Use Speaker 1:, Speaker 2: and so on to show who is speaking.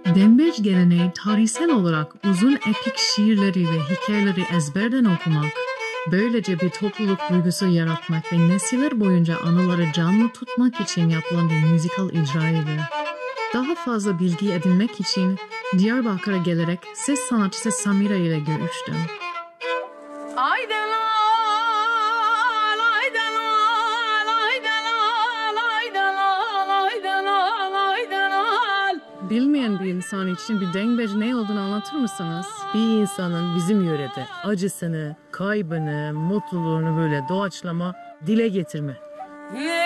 Speaker 1: Dembej geleneği tarihsel olarak uzun epik şiirleri ve hikayeleri ezberden okumak, böylece bir topluluk duygusu yaratmak ve nesiller boyunca anıları canlı tutmak için yapılan bir müzikal icraydı. Daha fazla bilgi edinmek için Diyarbakır'a gelerek ses sanatçısı Samira ile görüştüm. Bilmeyen bir insan için bir dengbej ne olduğunu anlatır mısınız?
Speaker 2: Bir insanın bizim yörede acısını, kaybını, mutluluğunu böyle doğaçlama dile getirme.